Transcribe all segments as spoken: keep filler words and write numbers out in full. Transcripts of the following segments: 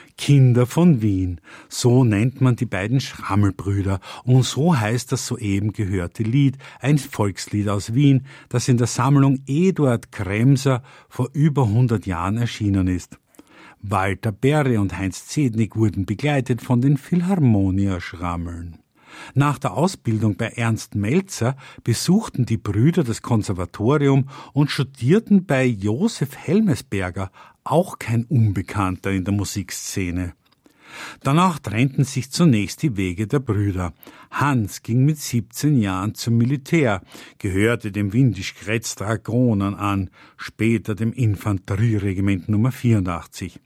Kinder von Wien, so nennt man die beiden Schrammelbrüder, und so heißt das soeben gehörte Lied, ein Volkslied aus Wien, das in der Sammlung Eduard Kremser vor über hundert Jahren erschienen ist. Walter Berry und Heinz Zednik wurden begleitet von den Philharmonia-Schrammeln. Nach der Ausbildung bei Ernst Melzer besuchten die Brüder das Konservatorium und studierten bei Josef Helmesberger, auch kein Unbekannter in der Musikszene. Danach trennten sich zunächst die Wege der Brüder. Hans ging mit siebzehn Jahren zum Militär, gehörte dem Windisch-Grätz Dragonern an, später dem Infanterieregiment Nummer vierundachtzig.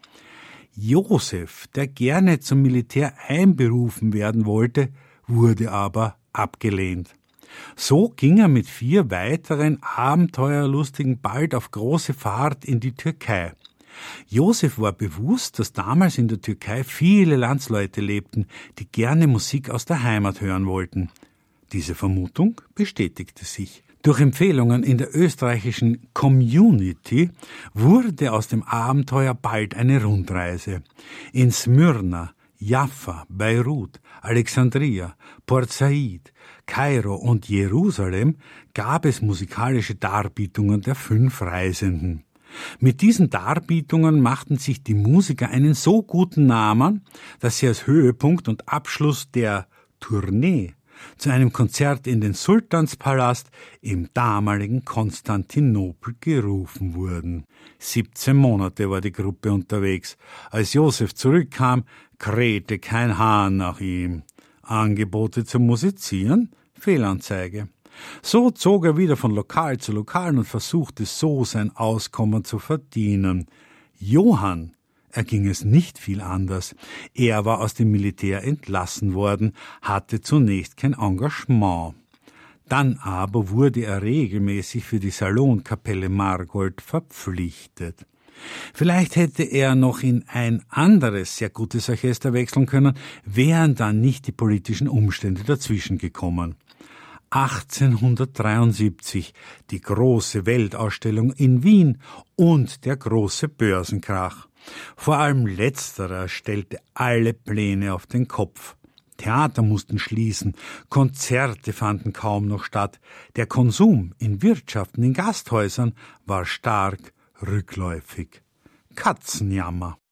Josef, der gerne zum Militär einberufen werden wollte, wurde aber abgelehnt. So ging er mit vier weiteren Abenteuerlustigen bald auf große Fahrt in die Türkei. Josef war bewusst, dass damals in der Türkei viele Landsleute lebten, die gerne Musik aus der Heimat hören wollten. Diese Vermutung bestätigte sich. Durch Empfehlungen in der österreichischen Community wurde aus dem Abenteuer bald eine Rundreise. In Smyrna, Jaffa, Beirut, Alexandria, Port Said, Kairo und Jerusalem gab es musikalische Darbietungen der fünf Reisenden. Mit diesen Darbietungen machten sich die Musiker einen so guten Namen, dass sie als Höhepunkt und Abschluss der Tournee zu einem Konzert in den Sultanspalast im damaligen Konstantinopel gerufen wurden. siebzehn Monate war die Gruppe unterwegs. Als Josef zurückkam, krähte kein Hahn nach ihm. Angebote zum Musizieren? Fehlanzeige. So zog er wieder von Lokal zu Lokal und versuchte so sein Auskommen zu verdienen. Johann erging es nicht viel anders. Er war aus dem Militär entlassen worden, hatte zunächst kein Engagement. Dann aber wurde er regelmäßig für die Salonkapelle Margold verpflichtet. Vielleicht hätte er noch in ein anderes, sehr gutes Orchester wechseln können, wären dann nicht die politischen Umstände dazwischen gekommen. achtzehnhundertdreiundsiebzig, die große Weltausstellung in Wien und der große Börsenkrach. Vor allem letzterer stellte alle Pläne auf den Kopf. Theater mussten schließen, Konzerte fanden kaum noch statt. Der Konsum in Wirtschaften, in Gasthäusern war stark rückläufig. Katzenjammer.